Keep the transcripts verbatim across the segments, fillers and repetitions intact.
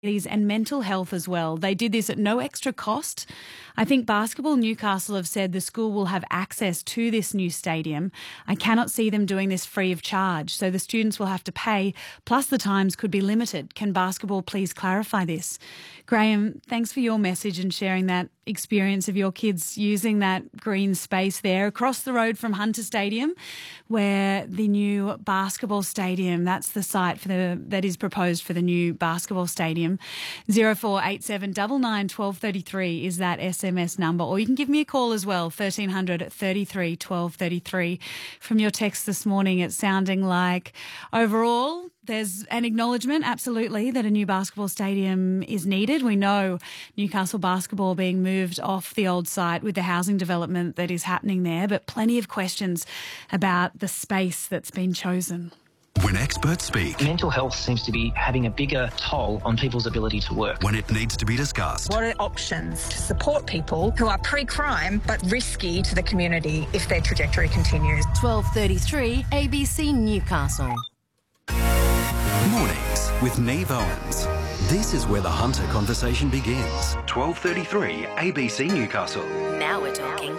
and mental health as well. They did this at no extra cost. I think Basketball Newcastle have said the school will have access to this new stadium. I cannot see them doing this free of charge, so the students will have to pay, plus the times could be limited. Can Basketball please clarify this? Graham, thanks for your message and sharing that experience of your kids using that green space there across the road from Hunter Stadium, where the new basketball stadium, that's the site for the that is proposed for the new basketball stadium. zero four eight seven nine nine one two three three is that S M S number, or you can give me a call as well, thirteen hundred thirty-three twelve thirty-three. From your text this morning, it's sounding like overall there's an acknowledgement, absolutely, that a new basketball stadium is needed. We know Newcastle Basketball being moved off the old site with the housing development that is happening there, but plenty of questions about the space that's been chosen. When experts speak, mental health seems to be having a bigger toll on people's ability to work. When it needs to be discussed. What are options to support people who are pre-crime but risky to the community if their trajectory continues? twelve thirty-three A B C Newcastle. Mornings with Neve Owens. This is where the Hunter conversation begins. twelve thirty-three A B C Newcastle. Now we're talking.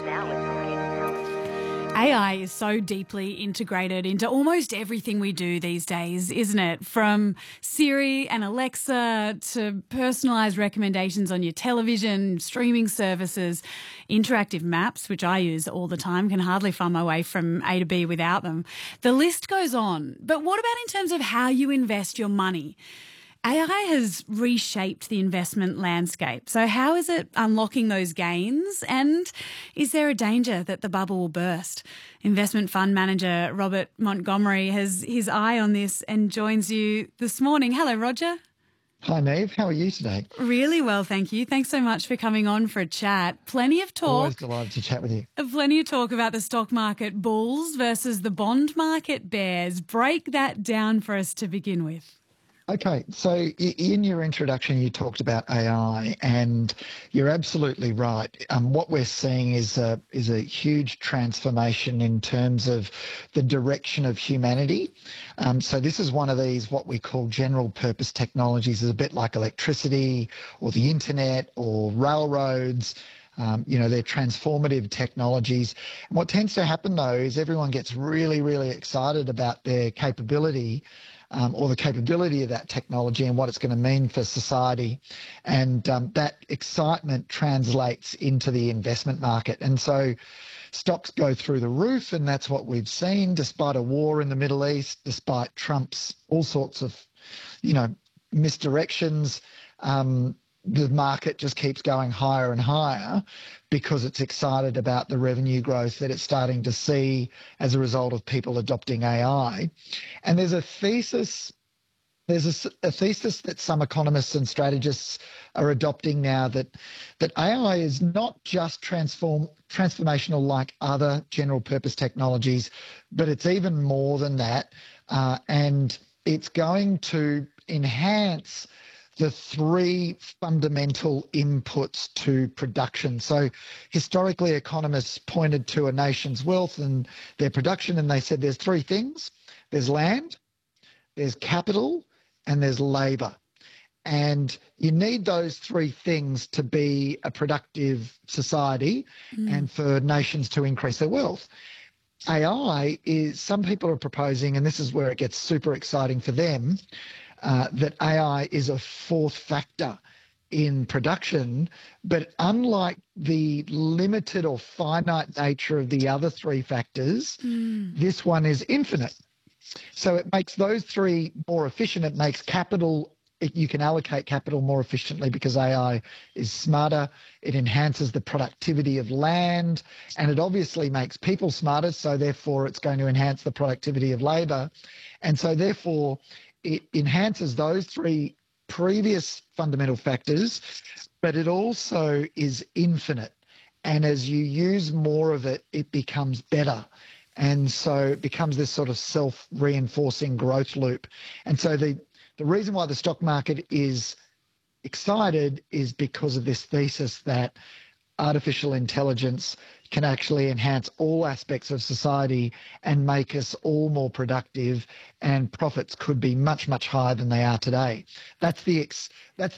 A I is so deeply integrated into almost everything we do these days, isn't it? From Siri and Alexa to personalised recommendations on your television, streaming services, interactive maps, which I use all the time, can hardly find my way from A to B without them. The list goes on. But what about in terms of how you invest your money? A I has reshaped the investment landscape. So how is it unlocking those gains? And is there a danger that the bubble will burst? Investment fund manager Robert Montgomery has his eye on this and joins you this morning. Hello, Roger. Hi, Neve. How are you today? Really well, thank you. Thanks so much for coming on for a chat. Plenty of talk. Always delighted to chat with you. Plenty of talk about the stock market bulls versus the bond market bears. Break that down for us to begin with. Okay, so in your introduction, you talked about A I, and you're absolutely right. Um, what we're seeing is a, is a huge transformation in terms of the direction of humanity. Um, so this is one of these, what we call general purpose technologies, is a bit like electricity or the internet or railroads. Um, you know, they're transformative technologies. And what tends to happen, though, is everyone gets really, really excited about their capability Um, or the capability of that technology and what it's going to mean for society. And um, that excitement translates into the investment market. And so stocks go through the roof, and that's what we've seen, despite a war in the Middle East, despite Trump's all sorts of, you know, misdirections. Um, the market just keeps going higher and higher because it's excited about the revenue growth that it's starting to see as a result of people adopting A I. And there's a thesis, there's a, a thesis that some economists and strategists are adopting now that that A I is not just transform transformational like other general purpose technologies, but it's even more than that. Uh, and it's going to enhance the three fundamental inputs to production. So historically, economists pointed to a nation's wealth and their production, and they said there's three things. There's land, there's capital, and there's labour. And you need those three things to be a productive society mm. and for nations to increase their wealth. A I is, some people are proposing, and this is where it gets super exciting for them, Uh, that A I is a fourth factor in production, but unlike the limited or finite nature of the other three factors, mm. this one is infinite. So it makes those three more efficient. It makes capital, it, you can allocate capital more efficiently because A I is smarter. It enhances the productivity of land, and it obviously makes people smarter, so therefore it's going to enhance the productivity of labour. And so therefore, it enhances those three previous fundamental factors, but it also is infinite. And as you use more of it, it becomes better. And so it becomes this sort of self-reinforcing growth loop. And so the, the reason why the stock market is excited is because of this thesis that artificial intelligence can actually enhance all aspects of society and make us all more productive, and profits could be much, much higher than they are today. That's the ex- that's